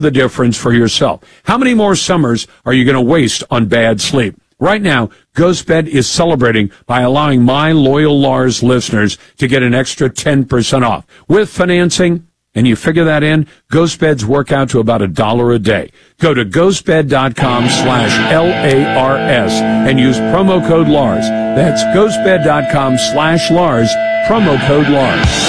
the difference for yourself. How many more summers are you going to waste on bad sleep? Right now, GhostBed is celebrating by allowing my loyal Lars listeners to get an extra 10% off. With financing, and you figure that in, GhostBeds work out to about $1 a day. Go to ghostbed.com/LARS and use promo code Lars. That's ghostbed.com/Lars, promo code Lars.